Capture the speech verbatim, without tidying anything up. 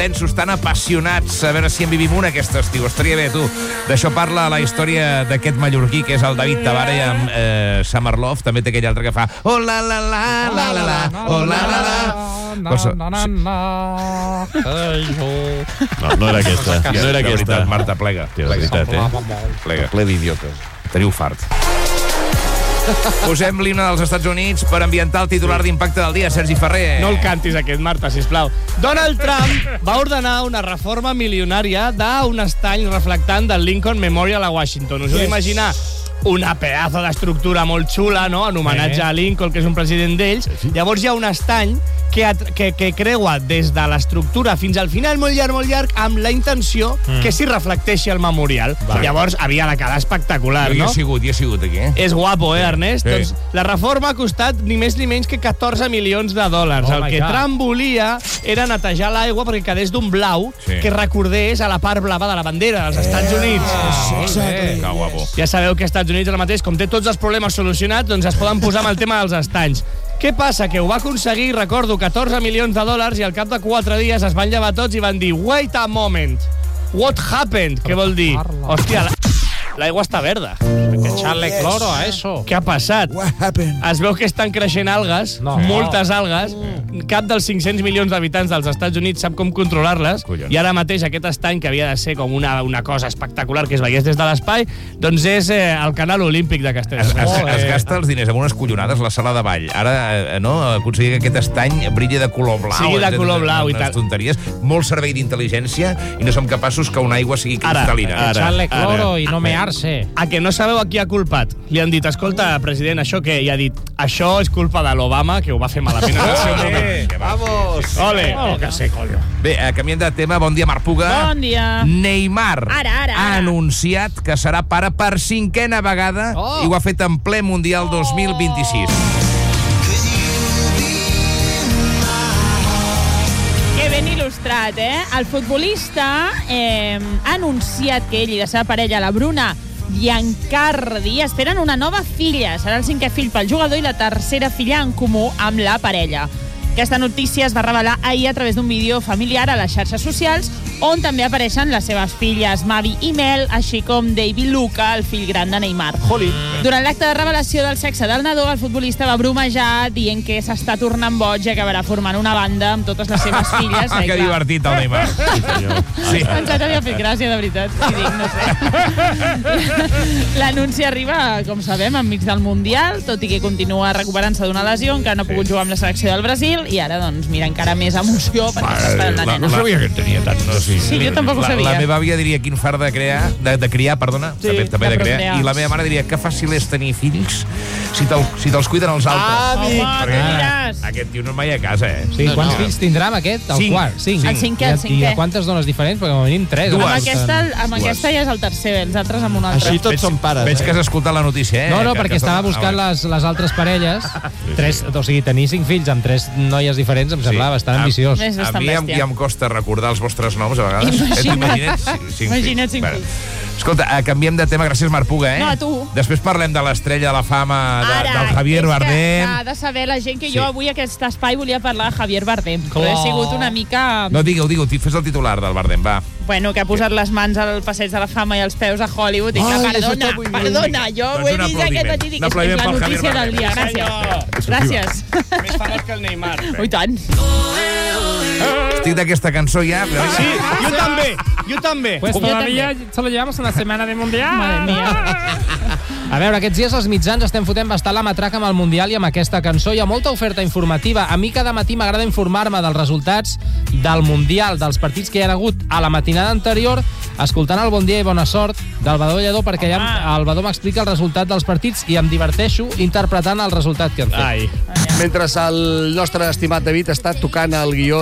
Pensos tan apassionats, a veure si en vivim una aquest estiu. Estaria bé, tu. D'això parla la història d'aquest mallorquí, que és el David Tabara, amb eh, Summer Love. També té aquell altre que fa oh la la la, la la la, oh la la la. No, no era aquesta. No era aquesta. Marta, plega. La veritat, eh? Plega. Ple d'idiotes. Teniu fart. Posem l'himne dels Estats Units per ambientar el titular d'impacte del dia, Sergi Ferrer. No el cantis, aquest, Marta, sisplau. Donald Trump va ordenar una reforma milionària d'un estany reflectant del Lincoln Memorial a Washington. Us heu d'imaginar una pedazo d'estructura molt xula, no?, en homenatge a Lincoln, que és un president d'ells. Llavors hi ha un estany que, que, que creua des de l'estructura fins al final, molt llarg, molt llarg, amb la intenció mm. que s'hi reflecteixi el memorial. Vale. Llavors havia de quedar espectacular, jo no? Jo he sigut, jo he sigut aquí, eh? És guapo, eh, Ernest? Sí. Doncs la reforma ha costat ni més ni menys que catorze milions de dòlars. Oh el que God. Trump volia era netejar l'aigua perquè quedés d'un blau sí. que recordés a la part blava de la bandera dels Estats Units. Oh, exacte. Que guapo. Ja sabeu que als Estats Units ara mateix, com té tots els problemes solucionats, doncs es poden posar amb el tema dels estanys. Què passa? Que ho va aconseguir, recordo, catorze milions de dòlars i al cap de quatre dies es van llevar tots i van dir wait a moment, what happened? Què vol dir? Hòstia, l'aigua està verda. Echarle cloro a eso. Què ha passat? Es veu que estan creixent algues, no. moltes algues. Cap dels cinc-cents milions d'habitants dels Estats Units sap com controlar-les. I ara mateix aquest estany, que havia de ser com una, una cosa espectacular que es veiés des de l'espai, doncs és eh, el canal olímpic de Castelló. Es, es, es gasta els diners amb unes collonades la sala de ball. Ara, eh, no, aconseguir que aquest estany brilli de color blau. Sigui de color blau i tal. Tonteries. Molt servei d'intel·ligència i no som capaços que una aigua sigui cristal·lina. Ara, ara, Echarle cloro ara. I no mearse. A que no sabeu a qui ha culpat? Li han dit, escolta, president, això què? I ha dit, això és culpa de l'Obama, que ho va fer malament en el seu moment. Vamos! Ole! Oh, que sé, collo. Bé, canviem de tema. Bon dia, Marc Puga. Bon dia. Neymar ara, ara, ara. ha anunciat que serà pare per cinquena vegada oh. i ho ha fet en ple Mundial dos mil vint-i-sis. Que ben il·lustrat, eh? El futbolista eh, ha anunciat que ell i la seva parella, la Bruna Biancardi, esperen una nova filla. Serà el cinquè fill pel jugador i la tercera filla en comú amb la parella. Aquesta notícia es va revelar ahir a través d'un vídeo familiar a les xarxes socials, on també apareixen les seves filles Mavi i Mel, així com David Luca, el fill gran de Neymar. Joli. Durant l'acte de revelació del sexe del nadó, el futbolista va bromejar dient que s'està tornant boig i acabarà formant una banda amb totes les seves filles. Ah, que divertit, el Neymar. Sí. Pensat havia fet gràcia, de veritat. I dic, no sé. L'anunci arriba, com sabem, enmig del Mundial, tot i que continua recuperant-se d'una lesió, encara no ha pogut jugar amb la selecció del Brasil, i ara, doncs, mira, encara més emoció perquè està esperant la nena. No sabia que en tenia tant. No, sí, sí, jo tampoc ho sabia. La, la meva àvia diria quin fart de crear, de, de criar, perdona, sí, també, també de, de crear, crear, i la meva mare diria que fàcil és tenir fills si te'ls si te cuiden els altres. Ah, amic! Home, diràs! Aquest tio no és mai a casa, eh? Sí, no, quants no. fills tindrà amb aquest? El Cinc. quart? Cinc. El cinquè, el cinquè. I a quantes dones diferents? Perquè com a mínim tres. Dues. Amb aquesta, amb aquesta ja és el tercer, els altres amb un altre. Així tots són pares. Veig que has escoltat la notícia, eh? No, no, que, perquè que estava som... buscant ah, les, les altres parelles. Tres, o sigui, tenir cinc fills amb tres noies diferents em semblava sí. bastant ambiciós. Més a mi ja em costa recordar els vostres noms, a vegades. Imagina't. Imagina't cinc fills. Escolta, canviem de tema. Gràcies, Marc Puga, eh? No, a tu. Després parlem de l'estrella de la fama de, Ara, del Javier Bardem. Ara, ha de saber la gent que sí. jo avui a aquest espai volia parlar de Javier Bardem. Però he sigut una mica... No, digue-ho, digue-ho. Fes el titular del Bardem, va. Bueno, que ha posat les mans al passeig de la fama i els peus a Hollywood. I que, perdona, perdona, jo ho he vist aquest matí. Dic, és la notícia del dia. Gràcies. Gràcies. Més famós que el Neymar. Ui, tant. Estic d'aquesta cançó ja. Però... Sí, jo també, jo també. Pues todavía solo llevamos una semana de Mundial. Madre mía. A veure, aquests dies els mitjans estem fotent bastant la matraca amb el Mundial i amb aquesta cançó. Hi ha molta oferta informativa. A mi cada matí m'agrada informar-me dels resultats del Mundial, dels partits que hi ha hagut a la matinada anterior, escoltant el Bon dia i bona sort del Badó Lledó, perquè allà el Badó m'explica el resultat dels partits i em diverteixo interpretant el resultat que han fet. Ai. Mentre el nostre estimat David està tocant el guió